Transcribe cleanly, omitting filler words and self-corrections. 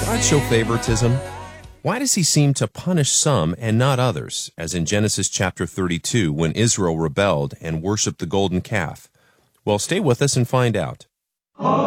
God show favoritism? Why does he seem to punish some and not others, as in Genesis chapter 32 when Israel rebelled and worshipped the golden calf? Well, stay with us and find out.